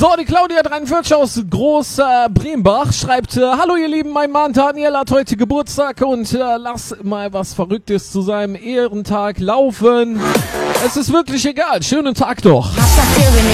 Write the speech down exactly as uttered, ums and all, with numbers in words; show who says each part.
Speaker 1: So, die Claudia dreiundvierzig aus Großer Brembach schreibt, äh, hallo ihr Lieben, mein Mann Daniel hat heute Geburtstag und äh, lass mal was Verrücktes zu seinem Ehrentag laufen. Es ist wirklich egal, schönen Tag doch.